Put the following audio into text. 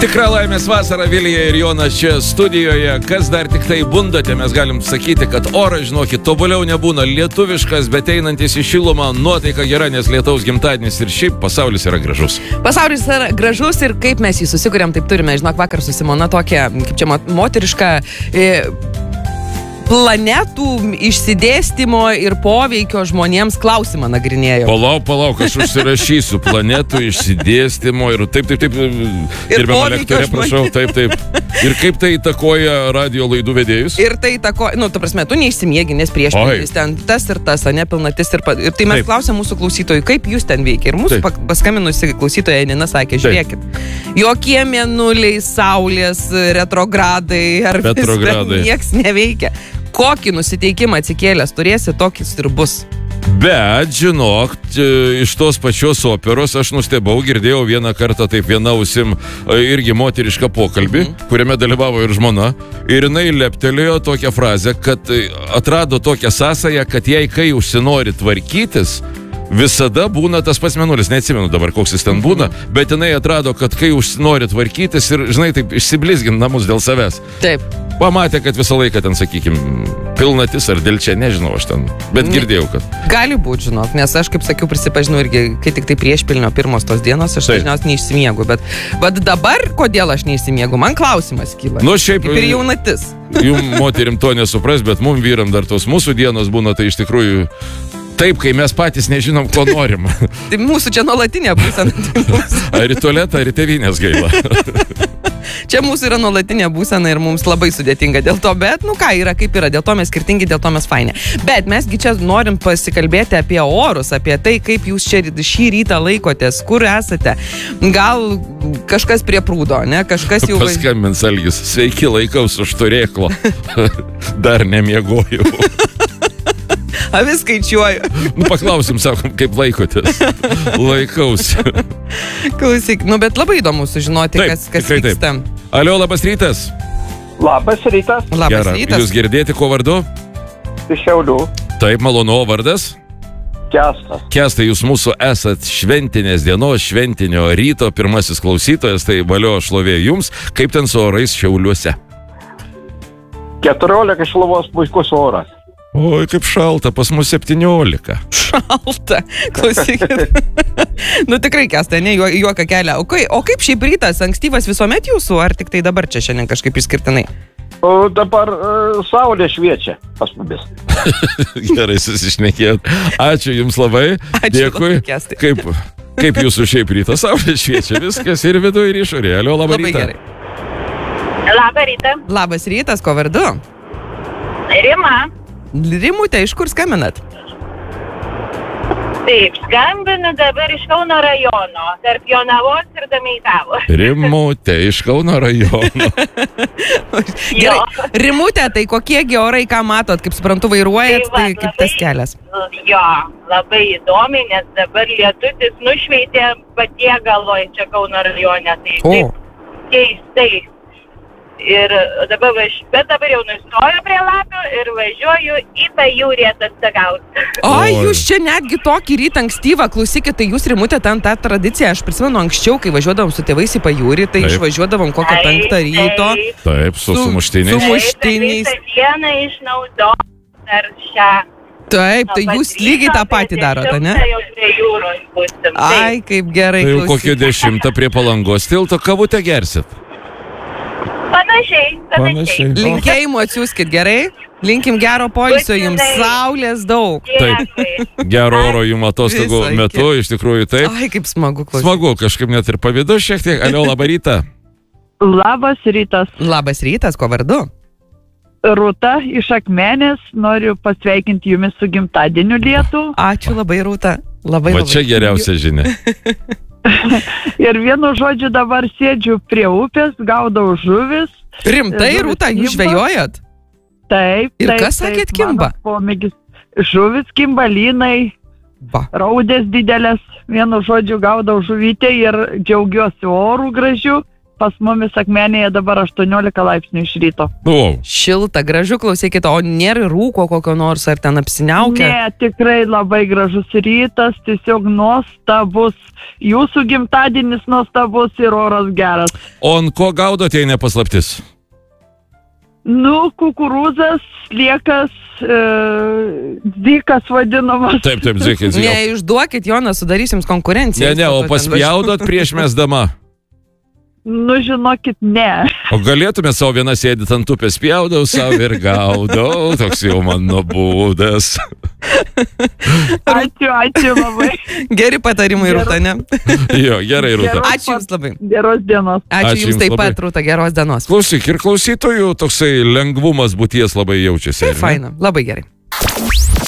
Tikra laimės vasara, Vilija ir Jonas čia studijoje. Kas dar tik tai bundate, mes galim sakyti, kad oras, žinokit, tobuliau nebūna. Lietuviškas, bet einantis į šilumą, nuotaika gera, nes lietaus gimtadienis ir šiaip pasaulis yra gražus. Pasaulis yra gražus ir kaip mes jį susikuriam, taip turime. Žinok, vakar su Simona tokia, kaip čia moteriška planetų išsidėstymo ir poveikio žmonėms klausimą nagrinėjau. Palauk, aš užsirašysiu planetų išsidėstymo ir taip. Gerbiamą lektorę, prašau, taip. Ir kaip tai įtakoja radio laidų vedėjus? Ir tai įtakoja, ta prasme, tu neišsimiegi, nes priešpilnis ten tas ir tas, nepilnatis ir tai mes klausėm mūsų klausytojų, kaip jūs ten veikia. Ir mūsų paskaminusi klausytoja Nina sakė, žiūrėkit, jokie mėnuliai, saulės, retrogradai ar nieks neveikia. Kokį nusiteikimą atsikėlęs turėsi, tokis ir bus. Bet, žinok, iš tos pačios operos aš nustebau, girdėjau vieną kartą taip viena ausim irgi moterišką pokalbį, kuriame dalyvavo ir žmona. Ir jinai leptelėjo tokią frazę, kad atrado tokią sąsają, kad jei kai užsinori tvarkytis, visada būna tas pats mėnulis. Neatsimenu dabar, koks jis ten būna, bet jinai atrado, kad kai užsinori tvarkytis ir, žinai, taip išsiblizgint namus dėl savęs. Taip. Pamatė, kad visą laiką ten, sakykim, pilnatis ar dėl čia, nežinau aš ten, bet girdėjau, kad... Gali būti, žinok, nes aš, kaip sakiau, prisipažinau irgi, kai tik tai priešpilnio pirmos tos dienos, aš dažniausiai neišsimiegu, bet dabar, kodėl aš neišsimiegu, man klausimas kyla. Šiaip... Kaip ir jaunatis. Jum moterim to nesupras, bet mum vyram dar tos mūsų dienos būna, tai iš tikrųjų... Taip, kai mes patys nežinom, ko norim. Tai mūsų čia nuolatinė būsena. Ar į tualetą, ar į tėvynės gaila. Čia mūsų yra nuolatinė būsena ir mums labai sudėtinga dėl to, bet, yra kaip yra, dėl to mes skirtingi, dėl to mes faini. Bet mesgi čia norim pasikalbėti apie orus, apie tai, kaip jūs čia šį rytą laikotės, kur esate. Gal kažkas prie prūdo, ne? Kažkas jau... Paskambins Algis, sveiki, laikaus už turėklo. Dar nemiegojau. Avis skaičiuoju. Paklausim, sakom, kaip laikotės. Laikausi. Klausyk, bet labai įdomu sužinoti, kas vyksta. Alio, labas rytas. Labas rytas. Labas rytas. Jūs girdėti, ko vardu? Iš Šiaulių. Taip, malonu, vardas? Kęstas. Kęstai, jūs mūsų esat šventinės dienos, šventinio ryto pirmasis klausytojas, tai valio šlovė jums. Kaip ten su orais Šiauliuose? 14 šilumos, puikus oras. Oi, kaip šalta, pas mus 17. Šalta, klausykit. Tikrai, Kęstai, juoką kelia. O kaip šiaip rytas, ankstyvas visuomet jūsų, ar tik tai dabar čia šiandien kažkaip išskirtinai? Dabar saulė šviečia pas mumis. Gerai, susišnekėjot. Ačiū jums labai. Ačiū. Dėkui. Labai, kaip jūsų šiaip rytas, saulė šviečia, viskas ir viduje, ir išorėje. Alio, labą rytą. Gerai. Labą rytą. Labas rytas, ko vardu? Rima. Rimutė, iš kur skambinat? Taip, skambinu dabar iš Kauno rajono, tarp Jonavos ir Domeikavos. Rimutė, iš Kauno rajono. Gerai, Rimutė, tai kokiegi orai, ką matot, kaip suprantu, vairuojat, tai kaip tas kelias? Jo, labai įdomi, nes dabar lietutis nušveitė patie galvoj čia Kauno rajone, tai taip keistai. Ir dabar jau nustoju prie Lapių ir važiuoju į Pajūrį atostogauti. Jūs čia netgi tokį rytą ankstyvą, klausykit, tai jūs, Rimutė, ten tą tradiciją, aš prisimenu anksčiau, kai važiuodavom su tėvais į Pajūrį, tai išvažiuodavom kokią 5 ryto. Taip, su sumuštiniais. Su muštiniais. Taip, dieną išnaudojau per šią. Taip, tai jūs lygiai tą patį darote, ne? Ai, kaip gerai. Tai jau kokį 10 prie Palangos tilto kavutę gersit? Panašiai. Linkėjimų atsiųskit, gerai? Linkim gero poilsio jums, saulės daug. Taip, gero oro jums atostogų metu, iš tikrųjų taip. Ai, kaip smagu klausyti. Smagu, kažkaip net ir pavydu šiek tiek. Alio, labą rytą. Labas rytas. Labas rytas, ko vardu? Rūta iš Akmenės, noriu pasveikinti jumis su gimtadieniu lietų. Ačiū labai, Rūta. Labai. Va čia geriausia žinia. Ir vienu žodžiu dabar sėdžiu prie upės, gaudau žuvis. Rimtai, Rūta, jūs žvejojat? Taip. Ir kas sakėt kimba? Žuvis kimba, lynai, raudės didelės. Vienu žodžiu gaudau žuvytę ir džiaugiuosi orų gražiu. pas mumis Akmenėje dabar 18 laipsnių iš ryto. O, Šilta, gražu, klausykite, o nėra rūko kokio nors, ar ten apsiniaukia? Ne, tikrai labai gražus rytas, tiesiog nuostabus. Jūsų gimtadienis nuostabus ir oras geras. o ant ko gaudote, jei nepaslaptis? Nu, kukurūzas, sliekas, dzikas vadinamas. Taip, zikai. Neišduokit, Jonas, sudarysim konkurenciją. Ne, o paspjaudot prieš mesdama. Nu, žinokit, ne. O galėtume savo vieną sėdit ant upės, spjaudau savo ir gaudau, toks jau mano būdas. Ačiū labai. Geri patarimai, Rūta, ne? Jo, gerai, Rūta. Ačiū Jums labai. Geros dienos. Ačiū Jums taip labai. pat, Rūta, geros dienos. Klausyk, ir klausytojų toksai lengvumas būties labai jaučiasi. Tai ar ne? faina, labai gerai.